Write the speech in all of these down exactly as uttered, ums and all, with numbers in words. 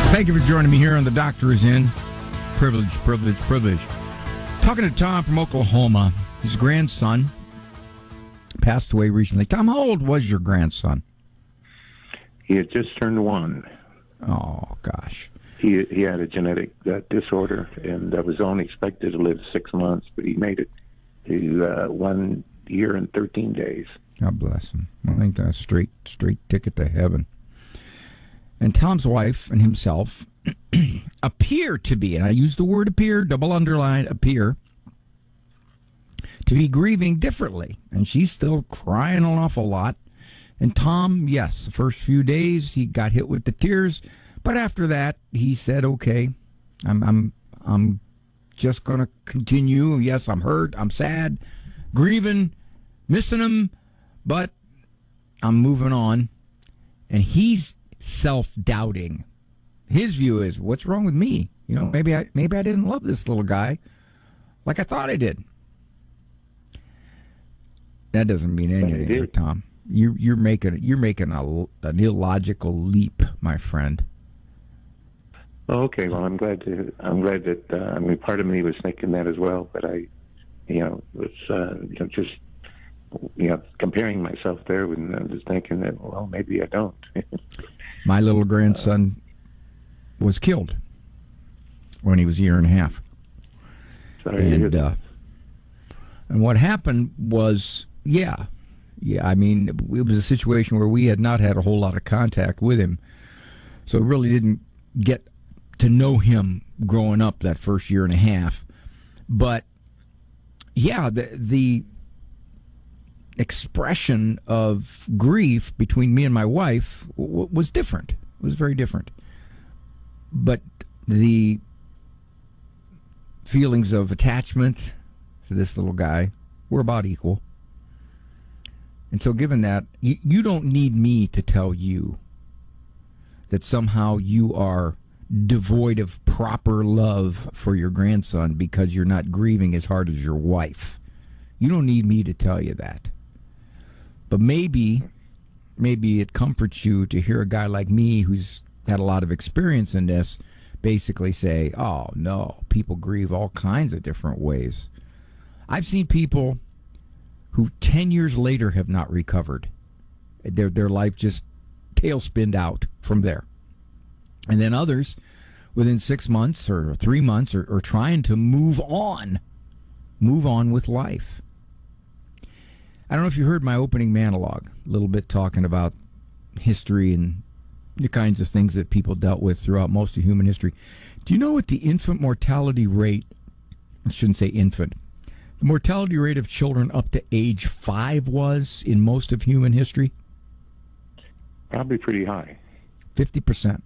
Thank you for joining me here on The Doctor Is In. Privilege, privilege, privilege. Talking to Tom from Oklahoma. His grandson passed away recently. Tom, how old was your grandson? He had just turned one. Oh, gosh. He he had a genetic uh, disorder and uh, was only expected to live six months, but he made it to uh, one year and thirteen days. God bless him. I think that's a straight, straight ticket to heaven. And Tom's wife and himself appear to be, and I use the word appear, double underline, appear, to be grieving differently. And she's still crying an awful lot. And Tom, yes, the first few days he got hit with the tears, but after that he said, "Okay, I'm I'm I'm just going to continue. Yes, I'm hurt, I'm sad, grieving, missing him, but I'm moving on." And he's self-doubting. His view is, what's wrong with me? You know, maybe I maybe I didn't love this little guy like I thought I did. That doesn't mean anything, here, Tom. You you're making you're making a, an illogical leap, my friend. Oh, okay. Well, I'm glad to. I'm glad that. Uh, I mean, part of me was thinking that as well, but I, you know, was uh, you know, just you know comparing myself there, and I was thinking that, well, maybe I don't. My little grandson was killed when he was a year and a half. Sorry and to hear uh, and what happened was, yeah, yeah. I mean, it was a situation where we had not had a whole lot of contact with him, so really didn't get to know him growing up that first year and a half. But yeah, the the expression of grief between me and my wife w- was different. It was very different. But the feelings of attachment to this little guy were about equal. And so given that, you, you don't need me to tell you that somehow you are devoid of proper love for your grandson because you're not grieving as hard as your wife. You don't need me to tell you that. But maybe, maybe it comforts you to hear a guy like me who's had a lot of experience in this basically say, oh, no, people grieve all kinds of different ways. I've seen people who ten years later have not recovered. Their, their life just tailspinned out from there. And then others, within six months or three months, are, are trying to move on, move on with life. I don't know if you heard my opening monologue, a little bit talking about history and the kinds of things that people dealt with throughout most of human history. Do you know what the infant mortality rate, I shouldn't say infant, the mortality rate of children up to age five was in most of human history? Probably pretty high. fifty percent.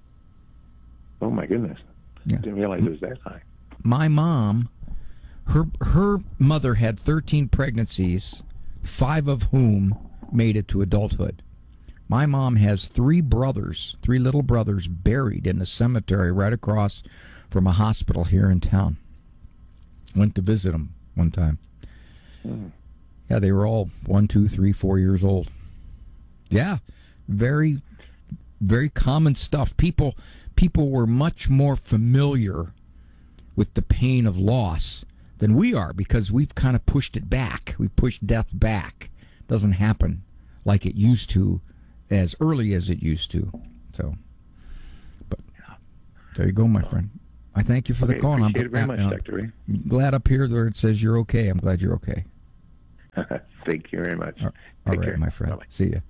Oh, my goodness. Yeah. Didn't realize it was that high. My mom, her her mother had thirteen pregnancies, five of whom made it to adulthood. My mom has three brothers, three little brothers, buried in a cemetery right across from a hospital here in town. Went to visit them one time. Mm. Yeah, they were all one, two, three, four years old. Yeah, very, very common stuff. People, people were much more familiar with the pain of loss than we are because we've kind of pushed it back. We've pushed death back. It doesn't happen like it used to, as early as it used to. So, but there you go, my friend. I thank you for okay, the call. Appreciate I'm it very much, Doctor Ray. Glad up here where it says you're okay. I'm glad you're okay. Thank you very much. All, all right, care. my friend. Bye-bye. See you.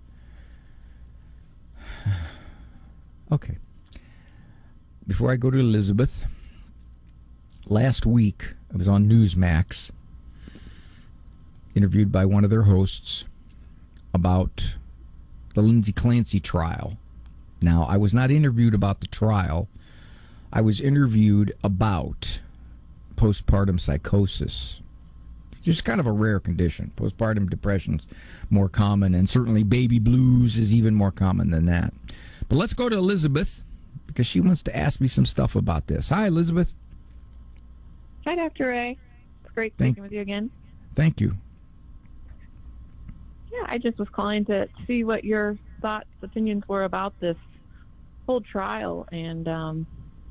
Okay. Before I go to Elizabeth, last week I was on Newsmax, interviewed by one of their hosts about the Lindsay Clancy trial. Now, I was not interviewed about the trial. I was interviewed about postpartum psychosis. Just kind of a rare condition. Postpartum depression's more common, and certainly baby blues is even more common than that. But let's go to Elizabeth, because she wants to ask me some stuff about this. Hi, Elizabeth. Hi, Doctor Ray. It's great Thank, speaking with you again. Thank you. Yeah, I just was calling to see what your thoughts, opinions were about this whole trial, and um,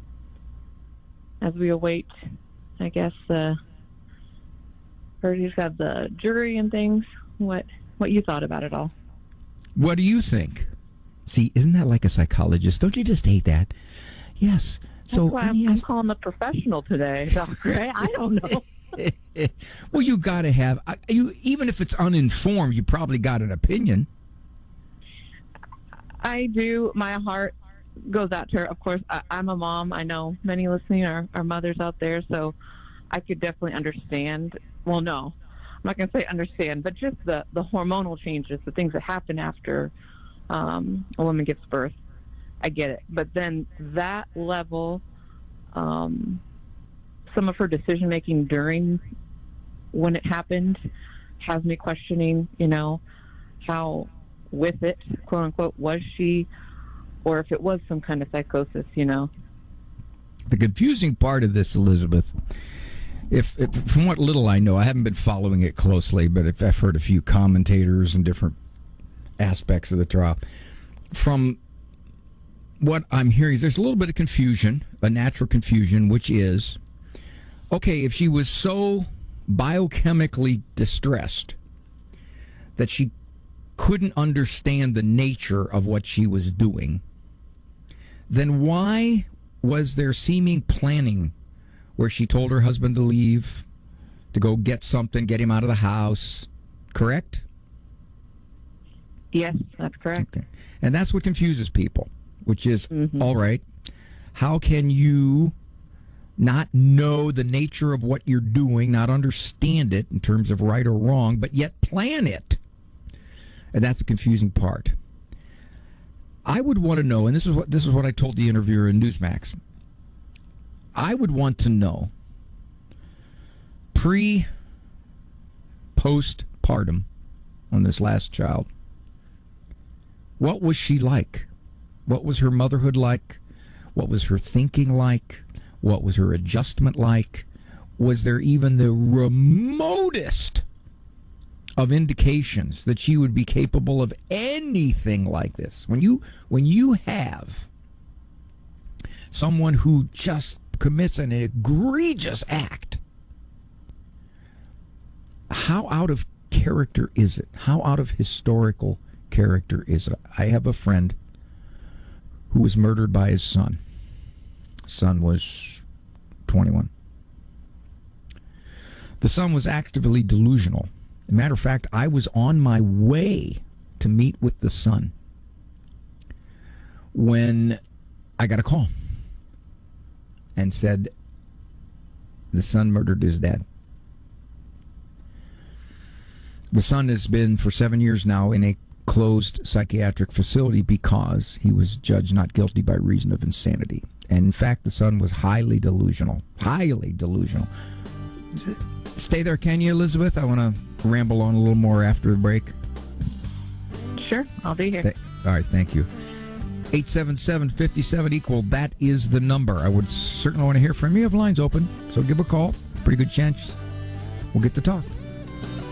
as we await, I guess, the verdicts of the jury and things, what what you thought about it all? What do you think? See, isn't that like a psychologist? Don't you just hate that? Yes. So That's why I'm, I'm calling the professional today, Doctor Ray. I don't know. Well, you got to have you, even if it's uninformed. You probably got an opinion. I do. My heart goes out to her. Of course, I, I'm a mom. I know many listening are, are mothers out there, so I could definitely understand. Well, no, I'm not going to say understand, but just the, the hormonal changes, the things that happen after um, a woman gives birth. I get it. But then that level, um, some of her decision making during when it happened has me questioning, you know, how with it, quote unquote, was she, or if it was some kind of psychosis, you know. The confusing part of this, Elizabeth, if, if from what little I know, I haven't been following it closely, but if I've heard a few commentators and different aspects of the trial, from what I'm hearing is there's a little bit of confusion, a natural confusion, which is, okay, if she was so biochemically distressed that she couldn't understand the nature of what she was doing, then why was there seeming planning where she told her husband to leave, to go get something, get him out of the house, correct? Yes, that's correct. Okay. And that's what confuses people, which is, mm-hmm. all right, how can you not know the nature of what you're doing, not understand it in terms of right or wrong, but yet plan it? And that's the confusing part. I would want to know, and this is what this is what I told the interviewer in Newsmax. I would want to know, pre, postpartum on this last child, what was she like? What was her motherhood like? What was her thinking like? What was her adjustment like? Was there even the remotest of indications that she would be capable of anything like this? When you when you have someone who just commits an egregious act, how out of character is it? How out of historical character is it? I have a friend who was murdered by his son. Son was twenty-one. The son was actively delusional. As a matter of fact, I was on my way to meet with the son when I got a call and said the son murdered his dad. The son has been for seven years now in a closed psychiatric facility because he was judged not guilty by reason of insanity. And in fact, the son was highly delusional. Highly delusional. Stay there, can you, Elizabeth? I want to ramble on a little more after the break. Sure, I'll be here. Th- All right, thank you. eight seven seven, five seven, equal. That is the number. I would certainly want to hear from you. You have lines open, so give a call. Pretty good chance we'll get to talk.